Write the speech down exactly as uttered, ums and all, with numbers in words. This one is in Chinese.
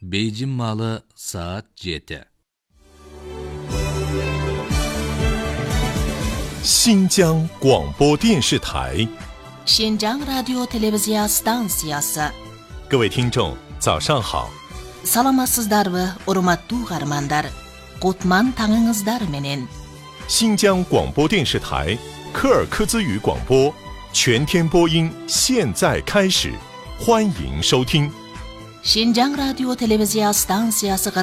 Bejin malı saat yedi. 新疆广播电视台， Şinjan Radyo Televiziya Stansiyasi. 各位听众，早上好。 Salamatsizdarmi, hurmatli g'armandar. Qutman tangingizlar menen. 新疆广播电视台柯尔克孜语广播全天播音现在开始，欢迎收听。 Şinjan Radyo Televiziya Stansiyasi